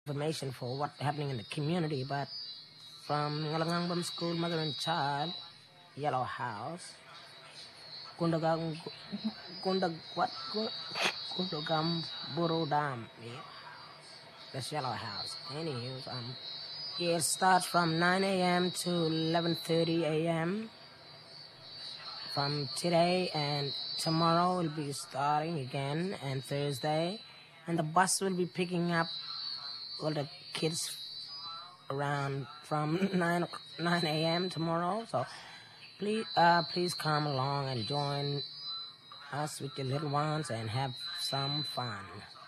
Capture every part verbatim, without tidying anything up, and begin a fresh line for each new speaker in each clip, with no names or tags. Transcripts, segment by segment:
information for what's happening in the community, but from Ngalangangbam School, Mother and Child, Yellow House, Gundagam, Gundag, what? Gundagam Burodam, yeah. That's Yellow House. Anywho, um, yeah, it starts from nine a.m. to eleven thirty a.m. from today, and tomorrow will be starting again, and Thursday, and the bus will be picking up all the kids around from nine a.m. tomorrow. So please, uh, please come along and join us with your little ones and have some fun.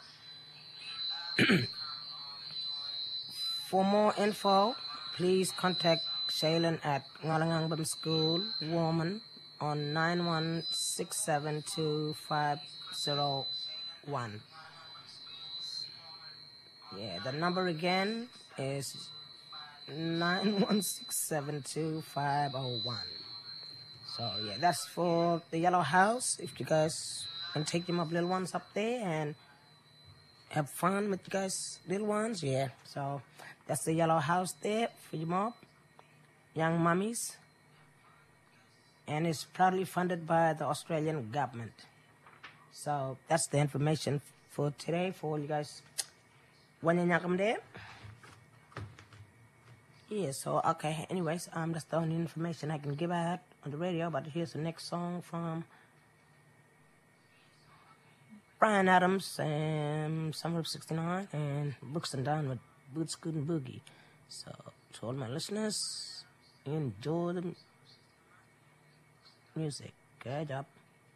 For more info, please contact Shaylin at Ngalangangbam School Woman on nine one six seven two five zero one. Yeah, the number again is nine one six seven two five zero one. So yeah, that's for the Yellow House. If you guys can take them up little ones up there and have fun with you guys little ones, yeah. So that's the Yellow House there for your mom, young mummies. And it's proudly funded by the Australian government. So that's the information for today for all you guys. When you come there. Yeah, so okay, anyways, um that's the only information I can give out on the radio, but here's the next song from Bryan Adams and Summer of sixty-nine and Brooks and Dunn with Boots, Good and Boogie. So to all my listeners, enjoy the music. Good job.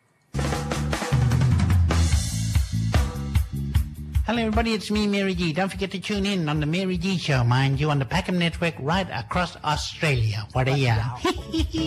Hello everybody, it's me, Mary G. Don't forget to tune in on the Mary G Show, mind you, on the Packham Network right across Australia. What are ya?